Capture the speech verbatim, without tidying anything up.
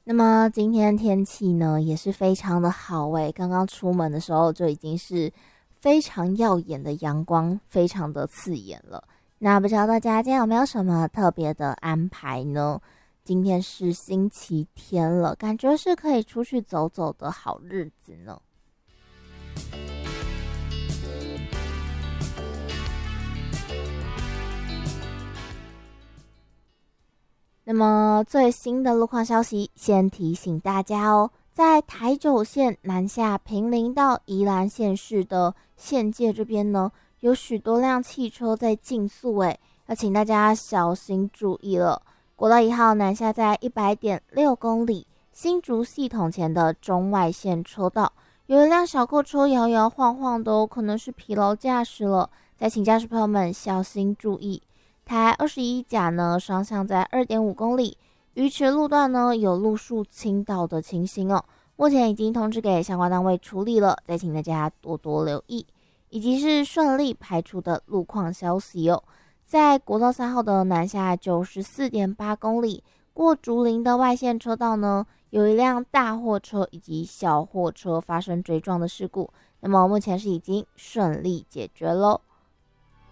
那么今天天气呢也是非常的好诶，刚刚出门的时候就已经是非常耀眼的阳光，非常的刺眼了。那不知道大家今天有没有什么特别的安排呢？今天是星期天了，感觉是可以出去走走的好日子呢。那么最新的路况消息，先提醒大家哦，在台九线南下平林到宜兰县市的县界这边呢，有许多辆汽车在竞速，诶，要请大家小心注意了。国道一号南下在一百点六公里，新竹系统前的中外线车道，有一辆小客车摇摇晃晃的哦，可能是疲劳驾驶了，再请驾驶朋友们小心注意。台二十一甲呢，双向在二点五公里，鱼池路段呢有路树倾倒的情形哦，目前已经通知给相关单位处理了，再请大家多多留意，以及是顺利排除的路况消息哦。在国道三号的南下九十四点八公里，过竹林的外线车道呢，有一辆大货车以及小货车发生追撞的事故，那么目前是已经顺利解决喽。